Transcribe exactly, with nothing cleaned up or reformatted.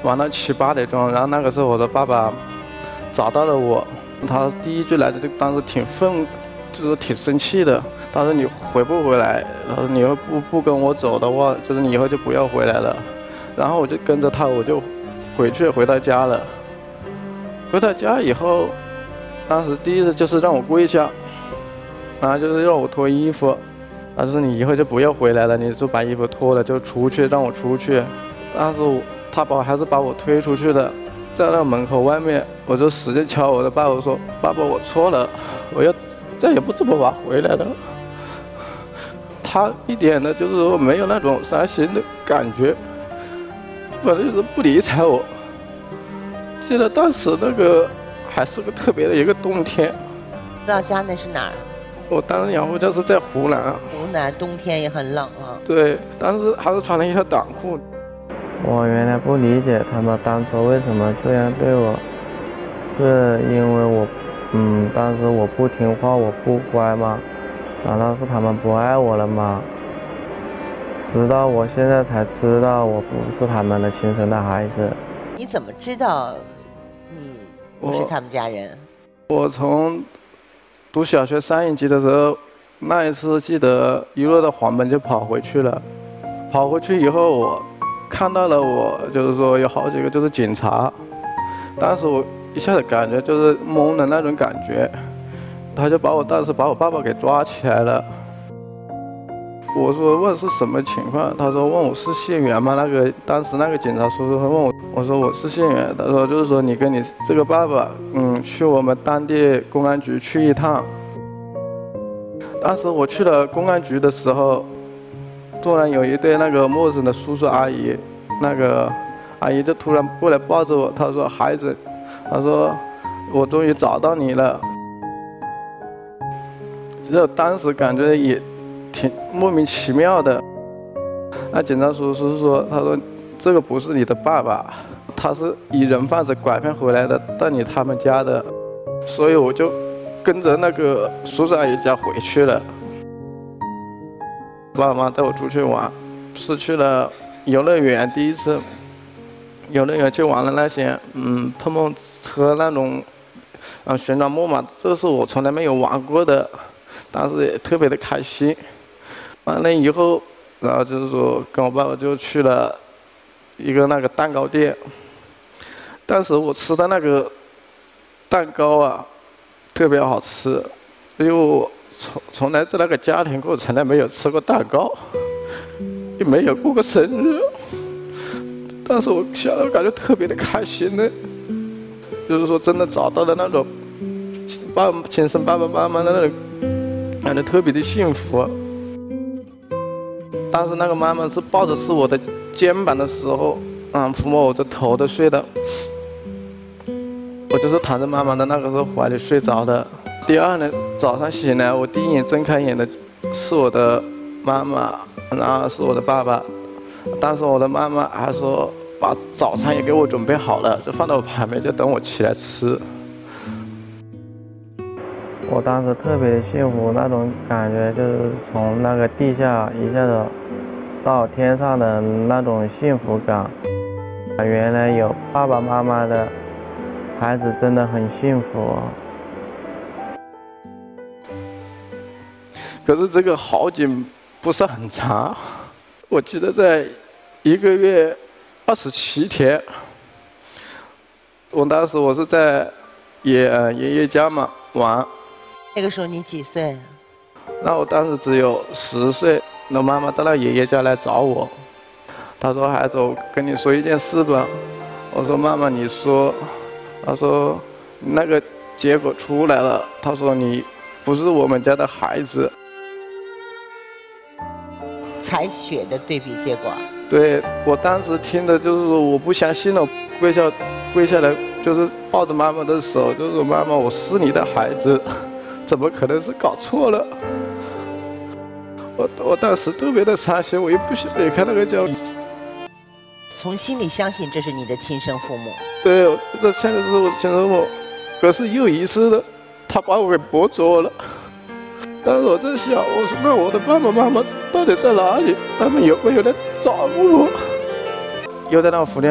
晚到七八点钟，然后那个时候我的爸爸找到了我，他第一句来的就当时挺愤，就是挺生气的。他说你回不回来？他说你要不不跟我走的话，就是你以后就不要回来了。然后我就跟着他，我就回去回到家了。回到家以后，当时第一次就是让我跪下，然后就是让我脱衣服。他说你以后就不要回来了，你就把衣服脱了就出去，让我出去。但是我他把还是把我推出去的。在那门口外面，我就使劲敲我的爸爸，我说：“爸爸，我错了，我要再也不这么晚回来了。”他一点的就是说没有那种伤心的感觉，反正就是不理睬我。记得当时那个还是个特别的一个冬天。 老家那是哪儿？ 我当时养护家是在湖南。 湖南冬天也很冷啊。 对，当时还是穿了一条短裤。 我原来不理解他们当初为什么这样对我，是因为我，嗯，当时我不听话，我不乖吗？难道是他们不爱我了吗？直到我现在才知道我不是他们的亲生的孩子。 你怎么知道你不是他们家人？ 我, 我从读小学三年级的时候，那一次记得一路的黄门就跑回去了。跑回去以后，我看到了我，就是说有好几个就是警察，当时我一下子感觉就是懵的那种感觉，他就把我当时把我爸爸给抓起来了。我说问是什么情况，他说问我是县员吗？那个当时那个警察叔叔问我，我说我是县员，他说就是说你跟你这个爸爸，嗯，去我们当地公安局去一趟。当时我去了公安局的时候，突然有一对那个陌生的叔叔阿姨，那个阿姨就突然过来抱着我，她说孩子，她说我终于找到你了。只有当时感觉也挺莫名其妙的。那警察叔叔说，他说这个不是你的爸爸，他是以人贩子拐骗回来的，到你他们家的，所以我就跟着那个叔叔阿姨家回去了。爸妈带我出去玩，是去了游乐园，第一次游乐园去玩了那些嗯碰碰车那种啊旋转木马，这是我从来没有玩过的，当时也特别的开心。完了以后，然后就是说跟我爸爸就去了一个那个蛋糕店。当时我吃的那个蛋糕啊，特别好吃，因为我从从来在那个家庭过从来没有吃过蛋糕，也没有过个生日。但是我想到感觉特别的开心呢，就是说真的找到了那种爸亲生爸爸妈妈的那种感觉，特别的幸福。当时那个妈妈是抱着是我的肩膀的时候，嗯，抚摸我的头的睡的，我就是躺在妈妈的那个时候怀里睡着的。第二呢，早上醒来，我第一眼睁开眼的是我的妈妈，然后是我的爸爸。当时我的妈妈还说把早餐也给我准备好了，就放到我旁边，就等我起来吃。 我当时特别的幸福，那种感觉就是从那个地下一下子到天上的那种幸福感。原来有爸爸妈妈的孩子真的很幸福。 可是这个好景不是很长，我记得在一个月二十七天，我当时我是在爷爷爷家嘛玩。 那个时候你几岁？ 那我当时只有十岁，那妈妈到那爷爷家来找我，她说孩子，我跟你说一件事吧。我说妈妈你说，她说那个结果出来了，她说你不是我们家的孩子。 采血的对比结果。 对，我当时听的就是说我不相信了，跪下跪下来就是抱着妈妈的手，就是说妈妈我是你的孩子，怎么可能是搞错了？我我当时特别的伤心，我又不想离开那个家。 从心里相信这是你的亲生父母。 对，我这现在是我的亲生父母，可是又一次的，他把我给剥夺了。但是我在想，我说那我的爸爸妈妈到底在哪里？他们有没有来找我？又在那福建